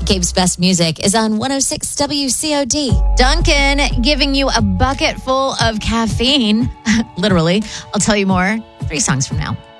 Gabe's Best Music is on 106 WCOD. Duncan giving you a bucket full of caffeine. Literally. I'll tell you more 3 songs from now.